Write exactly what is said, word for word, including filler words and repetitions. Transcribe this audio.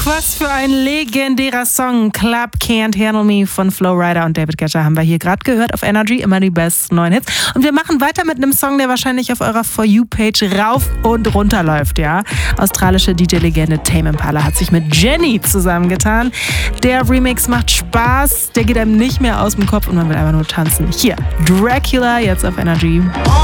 was für ein legendärer Song. Club Can't Handle Me von Flo Rida und David Guetta haben wir hier gerade gehört auf Energy. Immer die besten neuen Hits. Und wir machen weiter mit einem Song, der wahrscheinlich auf eurer For You-Page rauf und runter läuft. Ja? Australische D J-Legende Tame Impala hat sich mit Jenny zusammengetan. Der Remix macht Spaß, der geht einem nicht mehr aus dem Kopf und man will einfach nur tanzen. Hier, Dracula, jetzt auf Energy.